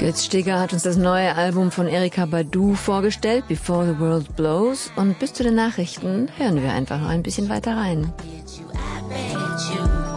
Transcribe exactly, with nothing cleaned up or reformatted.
Götz Stegger hat uns das neue Album von Erykah Badu vorgestellt, Before the World Blows. Und bis zu den Nachrichten hören wir einfach noch ein bisschen weiter rein. I bet you, I bet you.